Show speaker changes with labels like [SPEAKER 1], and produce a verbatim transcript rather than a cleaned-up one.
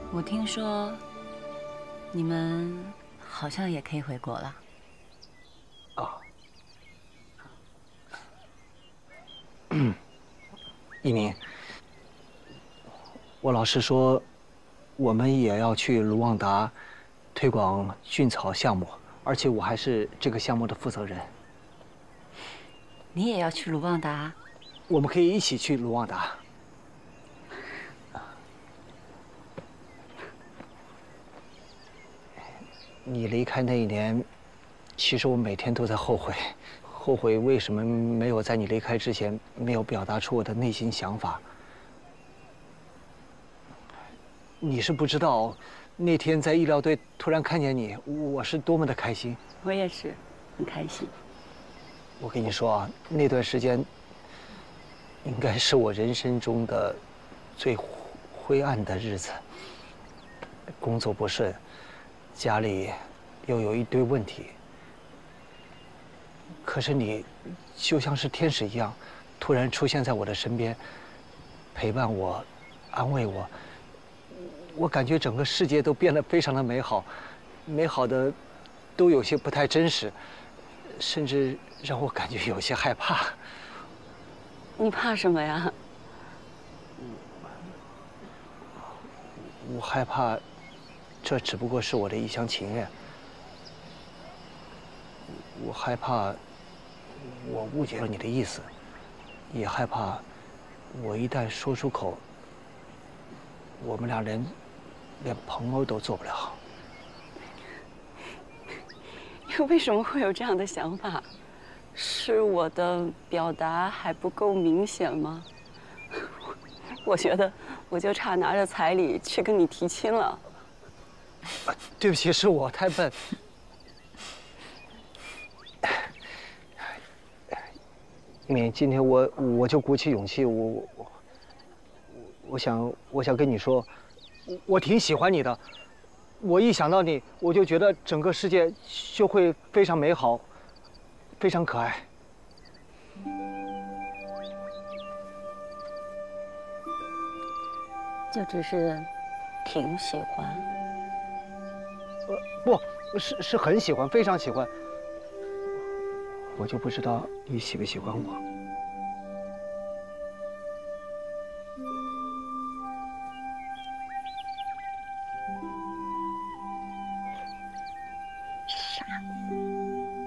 [SPEAKER 1] 我听说你们好像也可以回国了。
[SPEAKER 2] 啊。嗯，一鸣，我老师说，我们也要去卢旺达推广菌草项目，而且我还是这个项目的负责人。
[SPEAKER 1] 你也要去卢旺达？
[SPEAKER 2] 我们可以一起去卢旺达。你离开那一年，其实我每天都在后悔，后悔为什么没有在你离开之前没有表达出我的内心想法。你是不知道，那天在医疗队突然看见你，我是多么的开心。
[SPEAKER 1] 我也是，很开心。
[SPEAKER 2] 我跟你说啊，那段时间应该是我人生中的最灰暗的日子。工作不顺，家里又有一堆问题。可是你就像是天使一样，突然出现在我的身边，陪伴我，安慰我。我感觉整个世界都变得非常的美好，美好的都有些不太真实，甚至让我感觉有些害怕。
[SPEAKER 1] 你怕什么呀？
[SPEAKER 2] 我害怕，这只不过是我的一厢情愿。我害怕，我误解了你的意思，也害怕，我一旦说出口，我们俩连连朋友都做不了。
[SPEAKER 1] 你为什么会有这样的想法？是我的表达还不够明显吗？我觉得我就差拿着彩礼去跟你提亲了。
[SPEAKER 2] 啊，对不起，是我太笨。你今天我我就鼓起勇气，我我我想我想跟你说，我我挺喜欢你的。我一想到你，我就觉得整个世界就会非常美好，非常可爱。
[SPEAKER 1] 就只是挺喜欢。
[SPEAKER 2] 呃，不是是很喜欢，非常喜欢。我就不知道你喜不喜欢我。